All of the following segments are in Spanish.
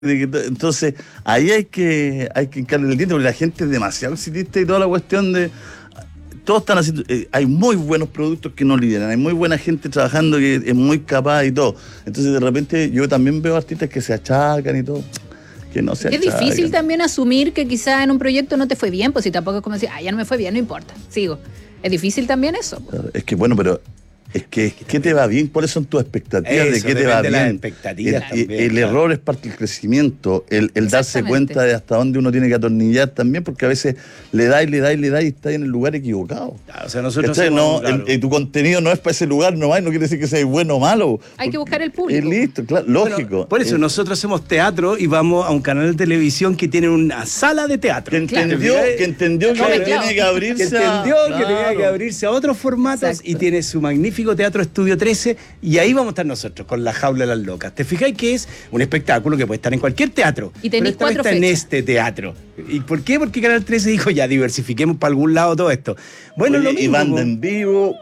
Entonces, ahí hay que hincarle el diente, porque la gente es demasiado exitista y toda la cuestión de... Todos están haciendo... hay muy buenos productos que no lideran, hay muy buena gente trabajando que es muy capaz y todo. Entonces, de repente, yo también veo artistas que se achacan y todo, que no se achacan. Es difícil también asumir que quizás en un proyecto no te fue bien, pues si tampoco es como decir, ya no me fue bien, no importa, sigo. Es difícil también eso. Es que bueno, pero... Es que, ¿qué te va bien? ¿Cuáles son tus expectativas de qué te va bien? Las expectativas el también, error es parte del crecimiento, el darse cuenta de hasta dónde uno tiene que atornillar también, porque a veces le da y está en el lugar equivocado. Claro, o sea, nosotros tu contenido no es para ese lugar nomás, no quiere decir que sea bueno o malo. Hay que buscar el público. Listo, claro, lógico. Bueno, por eso nosotros hacemos teatro y vamos a un canal de televisión que tiene una sala de teatro. Que entendió que tiene que abrirse que tenía que abrirse a otros formatos. Exacto. Y tiene su magnífico teatro Estudio 13 y ahí vamos a estar nosotros con La Jaula de las Locas. ¿Te fijáis que es un espectáculo que puede estar en cualquier teatro? Y tenéis 4 fechas. En este teatro. ¿Y por qué? Porque Canal 13 dijo, ya diversifiquemos para algún lado todo esto. Bueno, oye, lo mismo. Y banda en vivo,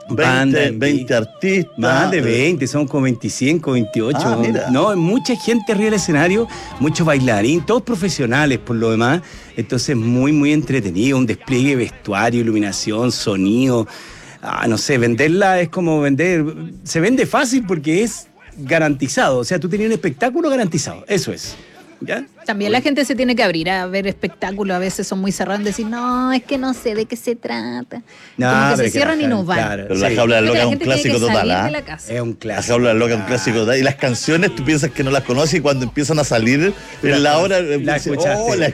20 artistas. Más de 20, son como 25, 28. Mira. No, mucha gente arriba del escenario, muchos bailarines, todos profesionales por lo demás. Entonces, muy, muy entretenido, un despliegue de vestuario, iluminación, sonido. No sé, venderla es como vender... Se vende fácil porque es garantizado. O sea, tú tenías un espectáculo garantizado. Eso es. ¿Ya? También la gente se tiene que abrir a ver espectáculos, a veces son muy cerrados en decir, no, es que no sé de qué se trata. Como que se cierran y no van. Claro, pero La Jaula de las Locas es un clásico total. Es un clásico. La Jaula de las Locas es un clásico total. Y las canciones tú piensas que no las conoces y cuando empiezan a salir en la hora... La escuchaste. La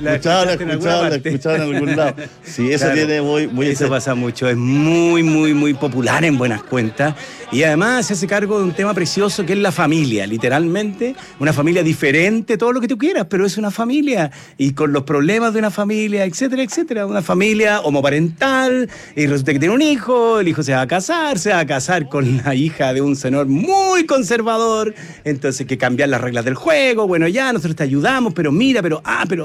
he escuchado en algún lado. Sí, eso tiene muy... Eso pasa mucho. Es muy, muy, muy popular en Buenas Cuentas. Y además se hace cargo de un tema precioso que es la familia, literalmente. Una familia diferente, todo lo que tú quieras, pero es una familia. Y con los problemas de una familia, etcétera, etcétera. Una familia homoparental, y resulta que tiene un hijo, el hijo se va a casar con la hija de un señor muy conservador. Entonces hay que cambiar las reglas del juego. Bueno, ya, nosotros te ayudamos, pero mira, pero...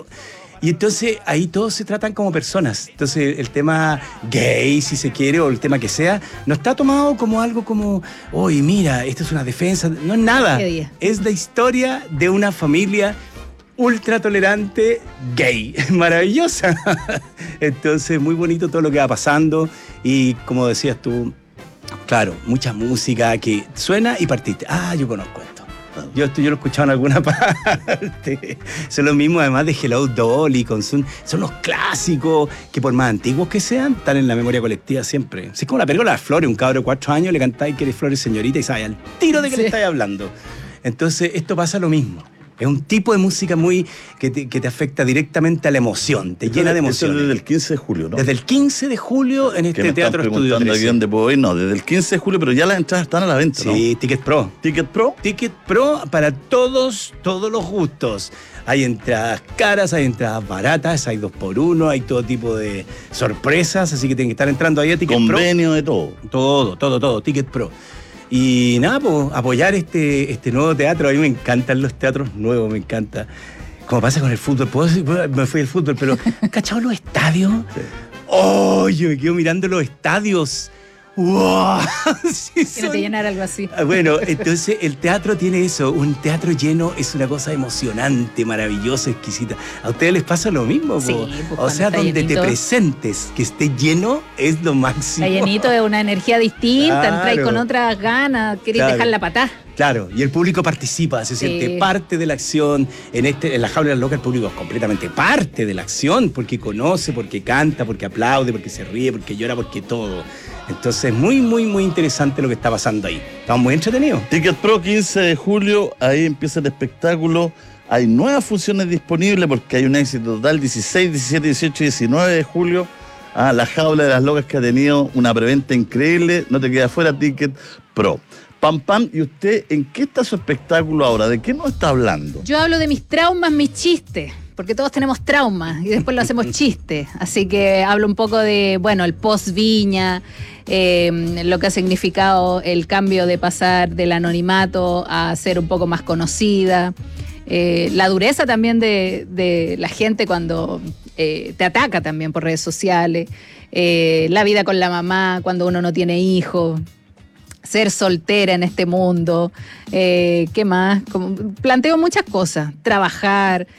Y entonces ahí todos se tratan como personas. Entonces el tema gay, si se quiere, o el tema que sea, no está tomado como algo como, oye, mira, esto es una defensa. No es nada. Es la historia de una familia ultra tolerante gay. Maravillosa. Entonces muy bonito todo lo que va pasando. Y como decías tú, claro, mucha música que suena y partiste. Yo conozco esto. Yo lo he escuchado en alguna parte. Son los mismos, además de Hello Dolly, son los clásicos que por más antiguos que sean, están en la memoria colectiva siempre. Es como la película de las flores, un cabro de 4 años le cantáis que eres Flores señorita y sabe al tiro de que le estáis hablando. Entonces esto pasa lo mismo. Es un tipo de música muy que te afecta directamente a la emoción, te llena de emoción. Desde el 15 de julio, ¿no? Desde el 15 de julio en este Teatro Estudio 13. Aquí dónde puedo ir, no, desde el 15 de julio, pero ya las entradas están a la venta, ¿no? Sí, Ticket Pro. ¿Ticket Pro? Ticket Pro para todos los gustos. Hay entradas caras, hay entradas baratas, hay 2x1, hay todo tipo de sorpresas, así que tienen que estar entrando ahí a Ticket Pro. Convenio de todo. Todo, Ticket Pro. Y nada, pues apoyar este nuevo teatro. A mí me encantan los teatros nuevos, me encanta. Como pasa con el fútbol, me fui al fútbol, pero ¿cachado los estadios? Sí. Yo me quedo mirando los estadios. ¡Wow! Sí, que no te llenara algo así. Bueno, entonces el teatro tiene eso. Un teatro lleno es una cosa emocionante, maravillosa, exquisita. ¿A ustedes les pasa lo mismo? Sí, o sea, donde llenito, te presentes, que esté lleno, es lo máximo. Está llenito de una energía distinta, entráis con otras ganas, queréis dejar la patada. Claro, y el público participa, se siente parte de la acción. En La Jaula de las Locas el público es completamente parte de la acción, porque conoce, porque canta, porque aplaude, porque se ríe, porque llora, porque todo. Entonces, muy, muy, muy interesante lo que está pasando ahí. Estamos muy entretenidos. Ticket Pro, 15 de julio, ahí empieza el espectáculo. Hay nuevas funciones disponibles porque hay un éxito total, 16, 17, 18 y 19 de julio. La Jaula de las Locas, que ha tenido una preventa increíble. No te queda fuera, Ticket Pro. Pam, ¿y usted en qué está su espectáculo ahora? ¿De qué nos está hablando? Yo hablo de mis traumas, mis chistes, porque todos tenemos traumas y después lo hacemos chiste. Así que hablo un poco de, el post-Viña, lo que ha significado el cambio de pasar del anonimato a ser un poco más conocida, la dureza también de la gente cuando te ataca también por redes sociales, la vida con la mamá cuando uno no tiene hijos. ser soltera en este mundo, ¿qué más? Planteo muchas cosas, trabajar,